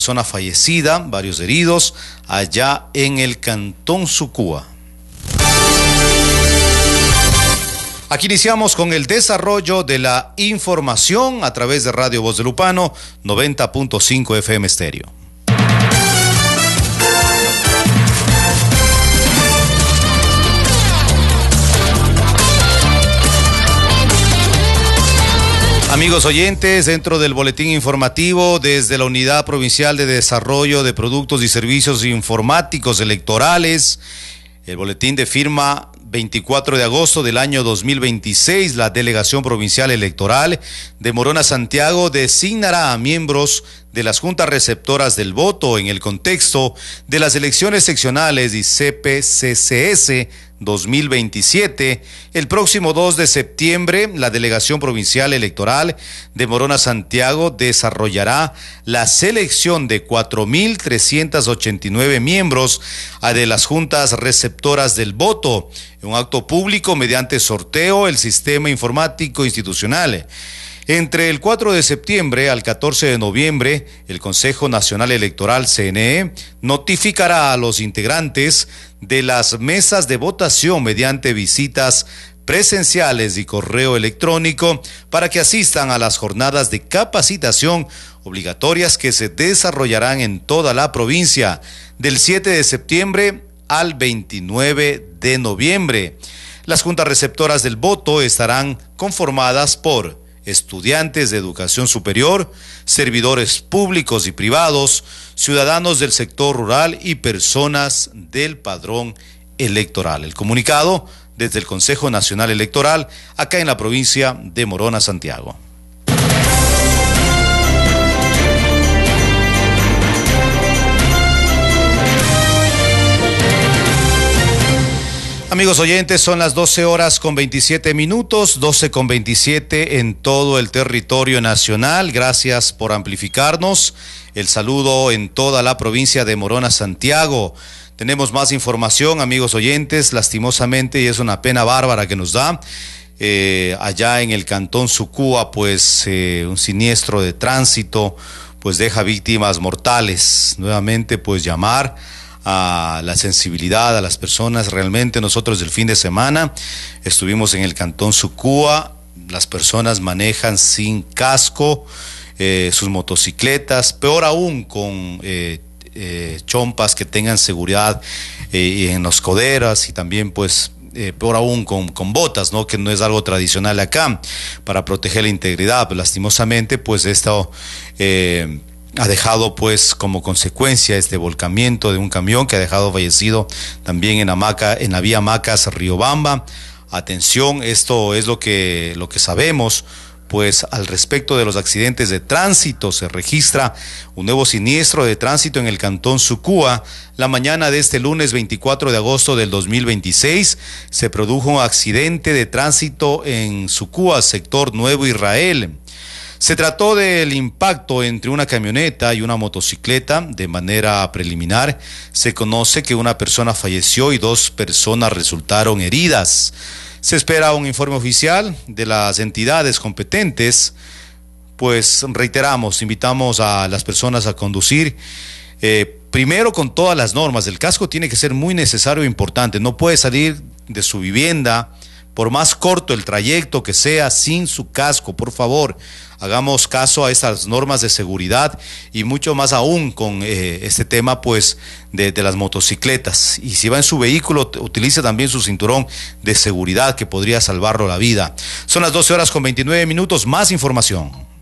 Persona fallecida, varios heridos, allá en el Cantón Sucúa. Aquí iniciamos con el desarrollo de la información a través de Radio Voz de Lupano, 90.5 FM Estéreo. Amigos oyentes, dentro del boletín informativo desde la Unidad Provincial de Desarrollo de Productos y Servicios Informáticos Electorales, el boletín de firma 24 de agosto del año 2026, la Delegación Provincial Electoral de Morona Santiago designará a miembros de las juntas receptoras del voto en el contexto de las elecciones seccionales y CPCCS 2027. El próximo 2 de septiembre, la Delegación Provincial Electoral de Morona Santiago desarrollará la selección de 4.389 miembros de las juntas receptoras del voto, en un acto público mediante sorteo el sistema informático institucional. Entre el 4 de septiembre al 14 de noviembre, el Consejo Nacional Electoral, CNE, notificará a los integrantes de las mesas de votación mediante visitas presenciales y correo electrónico para que asistan a las jornadas de capacitación obligatorias que se desarrollarán en toda la provincia del 7 de septiembre al 29 de noviembre. Las juntas receptoras del voto estarán conformadas por estudiantes de educación superior, servidores públicos y privados, ciudadanos del sector rural y personas del padrón electoral. El comunicado desde el Consejo Nacional Electoral, acá en la provincia de Morona Santiago. Amigos oyentes, son las 12:27, 12:27 en todo el territorio nacional. Gracias por amplificarnos. El saludo en toda la provincia de Morona Santiago. Tenemos más información, amigos oyentes, lastimosamente, y es una pena bárbara que nos da. Allá en el Cantón Sucúa, pues un siniestro de tránsito, pues deja víctimas mortales. Nuevamente, pues llamar a la sensibilidad a las personas. Realmente nosotros el fin de semana estuvimos en el Cantón Sucúa, las personas manejan sin casco sus motocicletas, peor aún con chompas que tengan seguridad en las coderas, y también pues peor aún con botas, ¿no? Que no es algo tradicional acá para proteger la integridad. Pero lastimosamente pues esto ha dejado pues como consecuencia este volcamiento de un camión que ha dejado fallecido también en la vía Macas-Riobamba. Atención, esto es lo que sabemos. Pues al respecto de los accidentes de tránsito, se registra un nuevo siniestro de tránsito en el Cantón Sucúa. La mañana de este lunes 24 de agosto del 2026 se produjo un accidente de tránsito en Sucúa, sector Nuevo Israel. Se trató del impacto entre una camioneta y una motocicleta. De manera preliminar, se conoce que una persona falleció y 2 personas resultaron heridas. Se espera un informe oficial de las entidades competentes. Pues reiteramos, invitamos a las personas a conducir primero con todas las normas. El casco tiene que ser muy necesario e importante. No puede salir de su vivienda, por más corto el trayecto que sea, sin su casco. Por favor, hagamos caso a estas normas de seguridad, y mucho más aún con este tema pues de las motocicletas. Y si va en su vehículo, utilice también su cinturón de seguridad, que podría salvarlo la vida. Son las 12:29, más información.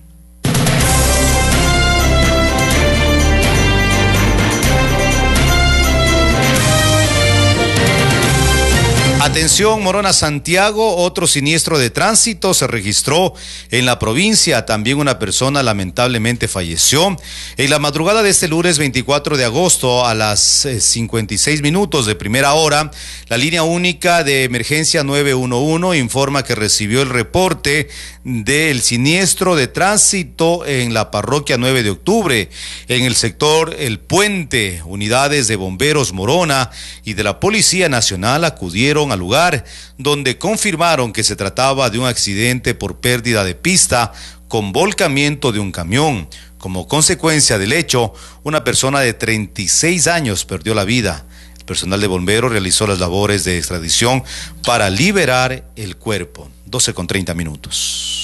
Atención, Morona Santiago, otro siniestro de tránsito se registró en la provincia. También una persona lamentablemente falleció. En la madrugada de este lunes 24 de agosto a las 56 minutos de primera hora, la línea única de emergencia 911 informa que recibió el reporte del siniestro de tránsito en la parroquia 9 de octubre, en el sector El Puente. Unidades de bomberos Morona y de la Policía Nacional acudieron al lugar, donde confirmaron que se trataba de un accidente por pérdida de pista con volcamiento de un camión. Como consecuencia del hecho, una persona de 36 años perdió la vida. El personal de bomberos realizó las labores de extradición para liberar el cuerpo. 12:30 minutos.